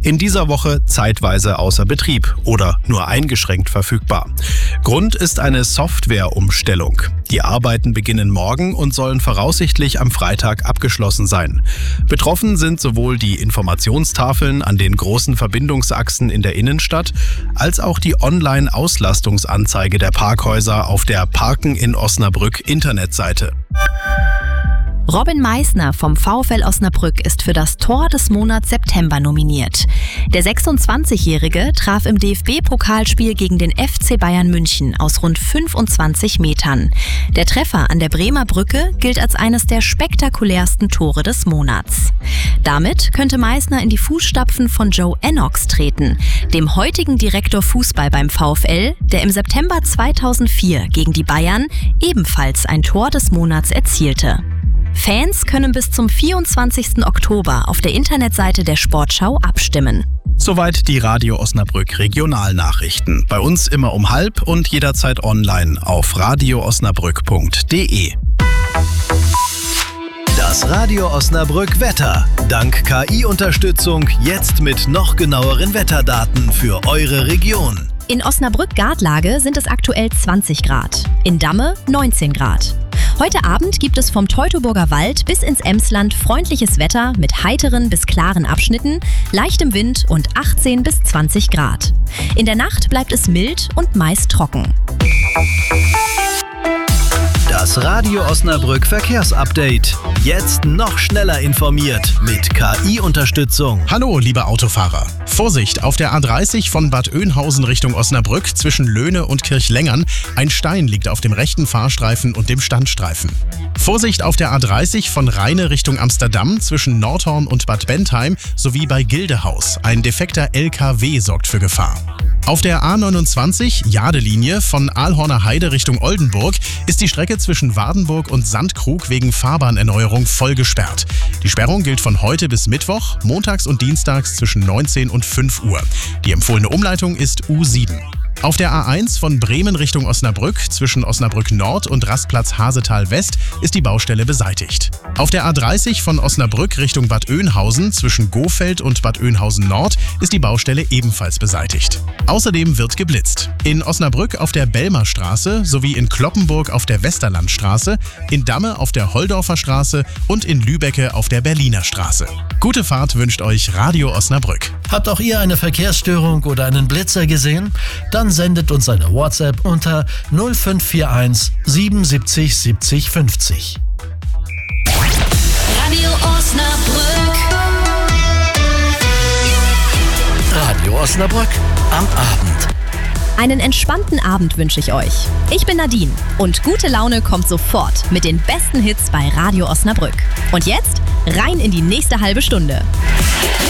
in dieser Woche zeitweise außer Betrieb oder nur eingeschränkt verfügbar. Grund ist eine Softwareumstellung. Die Arbeiten beginnen morgen und sollen voraussichtlich am Freitag abgeschlossen sein. Betroffen sind sowohl die Informationstafeln an den großen Verbindungsachsen in der Innenstadt, als auch die Online-Auslastungsanzeige der Parkhäuser auf der Parken in Osnabrück Internetseite. Robin Meissner vom VfL Osnabrück ist für das Tor des Monats September nominiert. Der 26-Jährige traf im DFB-Pokalspiel gegen den FC Bayern München aus rund 25 Metern. Der Treffer an der Bremer Brücke gilt als eines der spektakulärsten Tore des Monats. Damit könnte Meissner in die Fußstapfen von Joe Ennox treten, dem heutigen Direktor Fußball beim VfL, der im September 2004 gegen die Bayern ebenfalls ein Tor des Monats erzielte. Fans können bis zum 24. Oktober auf der Internetseite der Sportschau abstimmen. Soweit die Radio Osnabrück Regionalnachrichten. Bei uns immer um 12:30 und jederzeit online auf radioosnabrück.de. Das Radio Osnabrück Wetter. Dank KI-Unterstützung jetzt mit noch genaueren Wetterdaten für eure Region. In Osnabrück-Gartlage sind es aktuell 20 Grad, in Damme 19 Grad. Heute Abend gibt es vom Teutoburger Wald bis ins Emsland freundliches Wetter mit heiteren bis klaren Abschnitten, leichtem Wind und 18 bis 20 Grad. In der Nacht bleibt es mild und meist trocken. Das Radio Osnabrück Verkehrsupdate. Jetzt noch schneller informiert mit KI-Unterstützung. Hallo, liebe Autofahrer. Vorsicht, auf der A30 von Bad Oeynhausen Richtung Osnabrück zwischen Löhne und Kirchlängern. Ein Stein liegt auf dem rechten Fahrstreifen und dem Standstreifen. Vorsicht auf der A30 von Rheine Richtung Amsterdam zwischen Nordhorn und Bad Bentheim sowie bei Gildehaus. Ein defekter LKW sorgt für Gefahr. Auf der A29 Jadelinie von Aalhorner Heide Richtung Oldenburg ist die Strecke zwischen Wardenburg und Sandkrug wegen Fahrbahnerneuerung voll gesperrt. Die Sperrung gilt von heute bis Mittwoch, montags und dienstags zwischen 19 und 5 Uhr. Die empfohlene Umleitung ist U7. Auf der A1 von Bremen Richtung Osnabrück zwischen Osnabrück Nord und Rastplatz Hasetal West ist die Baustelle beseitigt. Auf der A30 von Osnabrück Richtung Bad Oeynhausen zwischen Gohfeld und Bad Oeynhausen Nord ist die Baustelle ebenfalls beseitigt. Außerdem wird geblitzt. In Osnabrück auf der Belmerstraße sowie in Cloppenburg auf der Westerlandstraße, in Damme auf der Holdorfer Straße und in Lübecke auf der Berliner Straße. Gute Fahrt wünscht euch Radio Osnabrück. Habt auch ihr eine Verkehrsstörung oder einen Blitzer gesehen? Dann sendet uns eine WhatsApp unter 0541 77 70 50. Radio Osnabrück. Radio Osnabrück am Abend. Einen entspannten Abend wünsche ich euch. Ich bin Nadine und gute Laune kommt sofort mit den besten Hits bei Radio Osnabrück. Und jetzt rein in die nächste halbe Stunde.